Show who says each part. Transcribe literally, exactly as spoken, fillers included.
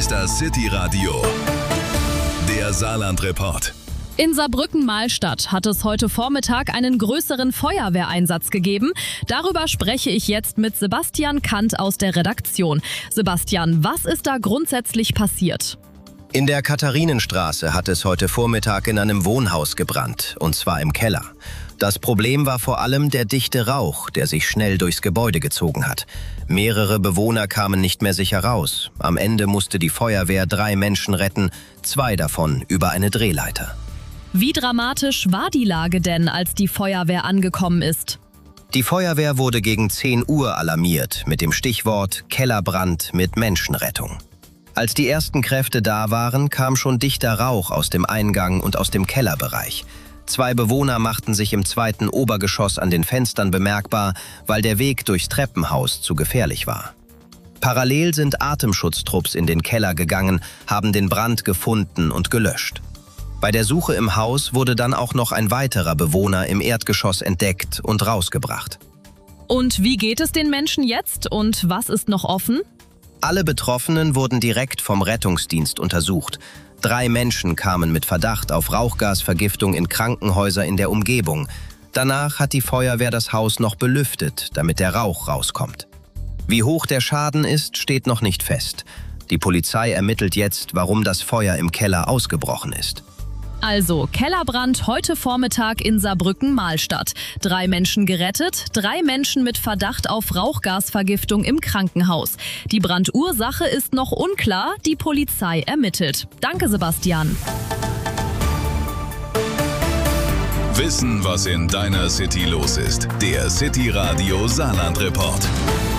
Speaker 1: ist das City Radio, der Saarland-Report.
Speaker 2: In Saarbrücken-Mahlstadt hat es heute Vormittag einen größeren Feuerwehreinsatz gegeben. Darüber spreche ich jetzt mit Sebastian Kant aus der Redaktion. Sebastian, was ist da grundsätzlich passiert?
Speaker 3: In der Katharinenstraße hat es heute Vormittag in einem Wohnhaus gebrannt, und zwar im Keller. Das Problem war vor allem der dichte Rauch, der sich schnell durchs Gebäude gezogen hat. Mehrere Bewohner kamen nicht mehr sicher raus. Am Ende musste die Feuerwehr drei Menschen retten, zwei davon über eine Drehleiter.
Speaker 2: Wie dramatisch war die Lage denn, als die Feuerwehr angekommen ist?
Speaker 3: Die Feuerwehr wurde gegen zehn Uhr alarmiert mit dem Stichwort Kellerbrand mit Menschenrettung. Als die ersten Kräfte da waren, kam schon dichter Rauch aus dem Eingang und aus dem Kellerbereich. Zwei Bewohner machten sich im zweiten Obergeschoss an den Fenstern bemerkbar, weil der Weg durchs Treppenhaus zu gefährlich war. Parallel sind Atemschutztrupps in den Keller gegangen, haben den Brand gefunden und gelöscht. Bei der Suche im Haus wurde dann auch noch ein weiterer Bewohner im Erdgeschoss entdeckt und rausgebracht.
Speaker 2: Und wie geht es den Menschen jetzt und was ist noch offen?
Speaker 3: Alle Betroffenen wurden direkt vom Rettungsdienst untersucht. Drei Menschen kamen mit Verdacht auf Rauchgasvergiftung in Krankenhäuser in der Umgebung. Danach hat die Feuerwehr das Haus noch belüftet, damit der Rauch rauskommt. Wie hoch der Schaden ist, steht noch nicht fest. Die Polizei ermittelt jetzt, warum das Feuer im Keller ausgebrochen ist.
Speaker 2: Also, Kellerbrand heute Vormittag in Saarbrücken-Mahlstadt. Drei Menschen gerettet, drei Menschen mit Verdacht auf Rauchgasvergiftung im Krankenhaus. Die Brandursache ist noch unklar, die Polizei ermittelt. Danke, Sebastian.
Speaker 1: Wissen, was in deiner City los ist. Der City Radio Saarland-Report.